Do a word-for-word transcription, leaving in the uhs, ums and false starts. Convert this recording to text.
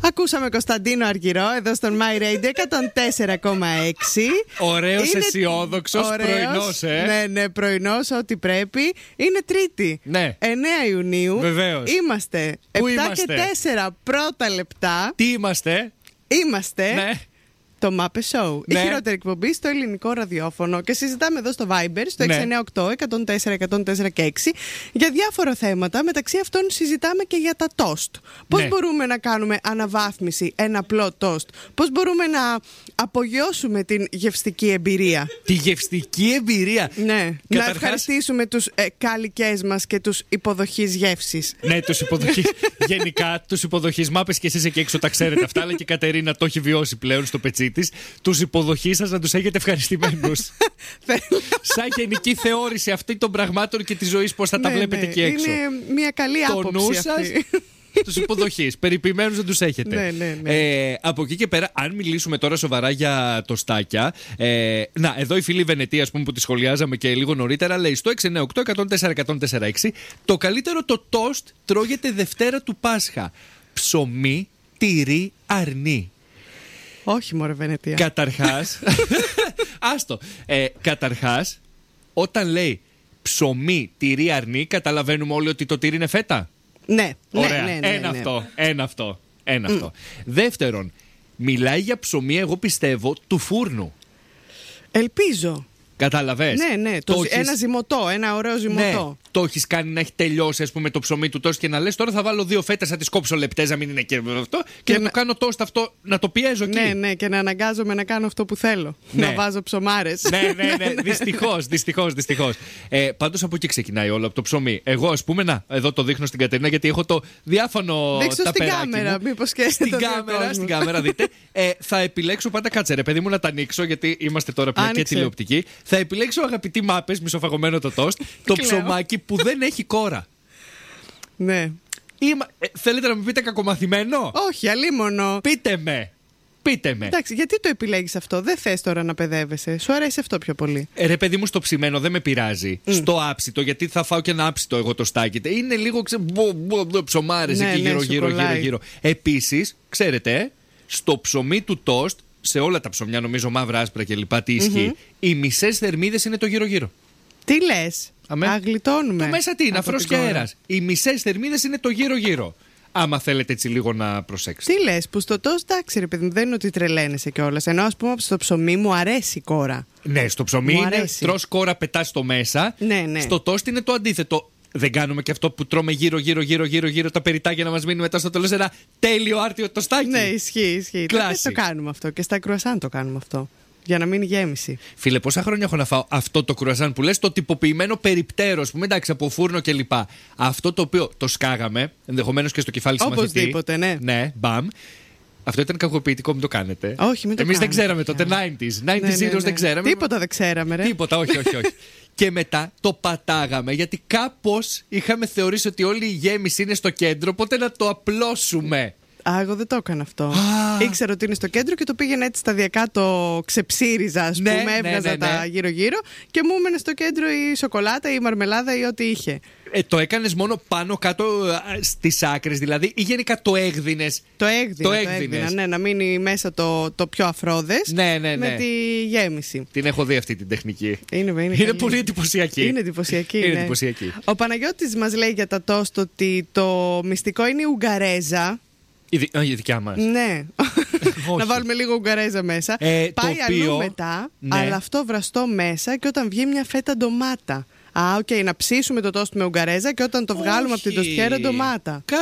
Ακούσαμε Κωνσταντίνο Αργυρό εδώ στον My Radio εκατόν τέσσερα κόμμα έξι. Ωραίος, αισιόδοξος, πρωινός, ε. Ναι, ναι, πρωινός, ό,τι πρέπει. Είναι Τρίτη. Ναι. εννέα Ιουνίου. Βεβαίως. Είμαστε. Πού επτά είμαστε? και τέσσερα πρώτα λεπτά. Τι είμαστε? Είμαστε. Ναι. Το Muppet Show. Ναι. Η χειρότερη εκπομπή στο ελληνικό ραδιόφωνο. Και συζητάμε εδώ στο Viber, στο Ναι. έξι εννιά οκτώ εκατόν τέσσερα εκατόν τέσσερα και έξι, για διάφορα θέματα. Μεταξύ αυτών συζητάμε και για τα τόστ. Πώς Ναι. μπορούμε να κάνουμε αναβάθμιση ένα απλό τόστ. Πώς μπορούμε να απογειώσουμε την γευστική εμπειρία. Τη γευστική εμπειρία. Ναι. Καταρχάς- Να ευχαριστήσουμε τους ε, κάλικες μας και τους υποδοχείς γεύσης. Ναι, τους υποδοχείς. Γενικά, τους υποδοχείς μάπες και εσείς εκεί έξω τα ξέρετε αυτά, αλλά και η Κατερίνα το έχει βιώσει πλέον στο πετσί της. Τους υποδοχείς σας να τους έχετε ευχαριστημένους. Σαν γενική θεώρηση αυτή των πραγμάτων και της ζωής, πώς θα τα Ναι, βλέπετε ναι. εκεί έξω. Είναι μια καλή Το νου άποψη σας, αυτή. τους υποδοχείς. Περιποιημένους να τους έχετε. Ναι, ναι, ναι. Ε, από εκεί και πέρα, αν μιλήσουμε τώρα σοβαρά για τοστάκια. Ε, να, εδώ η φίλη Βενετία, ας πούμε, που τη σχολιάζαμε και λίγο νωρίτερα, λέει στο έξι εννιά οκτώ εκατόν τέσσερα εκατόν τέσσερα έξι το καλύτερο το τόστ τρώγεται Δευτέρα του Πάσχα. Ψωμί, τυρί, αρνί. Όχι, μωρέ Βενετία. Καταρχάς. Άστο. Ε, καταρχάς, όταν λέει ψωμί, τυρί, αρνί, καταλαβαίνουμε όλοι ότι το τυρί είναι φέτα. Ναι, Ωραία. ναι, ναι, ναι, Ένα ναι. αυτό. Ένα αυτό. Ένα αυτό. Δεύτερον, μιλάει για ψωμί, εγώ πιστεύω, του φούρνου. Ελπίζω. Κατάλαβες. Ναι, ναι. Το, Το ζυ- έχεις- Ένα ζυμωτό, ένα ωραίο ζυμωτό. Ναι, το έχει κάνει να έχει τελειώσει, ας πούμε, το ψωμί του τόστ και να λες τώρα θα βάλω δύο φέτες, θα τις κόψω λεπτές, να μην είναι και αυτό. Και, Και να, να- το κάνω τόστ αυτό, να το πιέζω εκεί. Ναι, ναι, και να αναγκάζομαι να κάνω αυτό που θέλω. Ναι. Να βάζω ψωμάρες. Ναι, ναι, ναι. Δυστυχώς, δυστυχώς, δυστυχώς. Ε, πάντως από εκεί ξεκινάει όλο από το ψωμί. Εγώ, ας πούμε, να, εδώ το δείχνω στην Κατερίνα γιατί έχω το διάφανο Δείξω στην ταπεράκι κάμερα, μου. μήπως και Στην το δει ο κάμερα, κόσμος. στην κάμερα, δείτε. Ε, θα επιλέξω πάντα, κάτσε ρε παιδί μου να τα ανοίξω γιατί είμαστε τώρα πια και Άνοιξε. τηλεοπτική. Θα επιλέξω, αγαπητοί μάπες, μισοφαγωμένο το τόστ, το Κλαίω. ψωμάκι που δεν έχει κόρα. Ναι. Είμα... Ε, θέλετε να μου πείτε κακομαθημένο? Όχι, αλίμονο. Πείτε με. Πείτε με. Εντάξει, γιατί το επιλέγεις αυτό? Δεν θες τώρα να παιδεύεσαι. Σου αρέσει αυτό πιο πολύ. Ε, ρε παιδί μου, στο ψημένο δεν με πειράζει. Στο άψητο, γιατί θα φάω και ένα άψητο εγώ το στάκι. Είναι λίγο ξε... μπο, μπο, μπο, ψωμάρες Ναι, εκεί ναι, γύρω, σου γύρω, γύρω, κολλάει. γύρω. Επίσης, ξέρετε, ε, στο ψωμί του τόστ, σε όλα τα ψωμιά, νομίζω μαύρα, άσπρα κλπ. Τι ισχύει, οι μισές θερμίδες είναι το γύρω-γύρω. Τι λες? Αμέ. Αγλιτώνουμε. Το μέσα τι είναι, από αφρός την και κόρα. αέρας. Οι μισές θερμίδες είναι το γύρω-γύρω. Άμα θέλετε έτσι λίγο να προσέξετε. Τι λες, που στο τόστ, εντάξει ρε παιδί μου, δεν είναι ότι τρελαίνεσαι κιόλας. Ενώ ας πούμε στο ψωμί μου αρέσει η κόρα. Ναι, στο ψωμί Μου είναι αρέσει. τρως κόρα, πετάς το μέσα. Ναι, ναι. Στο τόστ είναι το αντίθετο. Δεν κάνουμε και αυτό που τρώμε γύρω, γύρω, γύρω, γύρω, γύρω τα περιτάκια να μας μείνει μετά στο τέλος ένα τέλειο άρτιο τοστάκι. Ναι, ισχύει, ισχύει. Κλάση. Δεν το κάνουμε αυτό. Και στα κρουασάν το κάνουμε αυτό. Για να μείνει γέμιση. Φίλε, πόσα χρόνια έχω να φάω αυτό το κρουαζάν που λες, το τυποποιημένο περιπτέρο, ας πούμε, εντάξει, από φούρνο κλπ. Αυτό το οποίο το σκάγαμε, ενδεχομένως και στο κεφάλι συμμαθητή. Οπωσδήποτε, ναι. Ναι, μπαμ. Αυτό ήταν κακοποιητικό, μην το κάνετε. Όχι, μην το Εμείς δεν κάνουμε ξέραμε πια. τότε ενενήντα. Ναι, ενενήντα ναι, ναι. δεν ξέραμε. Τίποτα δεν ξέραμε, ρε. Τίποτα, όχι, όχι, όχι. Και μετά το πατάγαμε γιατί κάπως είχαμε θεωρήσει ότι όλη η γέμιση είναι στο κέντρο, οπότε να το απλώσουμε. Α, εγώ δεν το έκανα αυτό. Α. Ήξερα ότι είναι στο κέντρο και το πήγαινα έτσι σταδιακά, το ξεψύριζα, α Ναι, πούμε. ναι, Έβγαζα ναι, ναι. τα γύρω-γύρω και μου έμενε στο κέντρο η σοκολάτα ή η μαρμελάδα ή ό,τι είχε. Ε, το έκανες μόνο πάνω κάτω α, στις άκρες δηλαδή ή γενικά το έγδινες? Το έγδινα, Το το έγδινες. έγδινα, ναι, να μείνει μέσα το, το πιο αφρόδες Ναι, ναι, ναι. με τη γέμιση. Την έχω δει αυτή την τεχνική. Είναι, είναι, Είναι καλή. πολύ εντυπωσιακή. Είναι εντυπωσιακή. Είναι ναι. εντυπωσιακή. Ο Παναγιώτης μας λέει για τα τόστ ότι το μυστικό είναι η Ουγγαρέζα. Η, δι- α, η δικιά μας. Ναι. Όχι. Να βάλουμε λίγο Ουγγαρέζα μέσα. Ε, Πάει το οποίο- αλλού μετά, Ναι. αλλά αυτό βραστό μέσα και όταν βγει μια φέτα ντομάτα. Α, οκ, να ψήσουμε το τόστ με Ουγγαρέζα και όταν το βγάλουμε από την Όχι. τοστιέρα ντομάτα.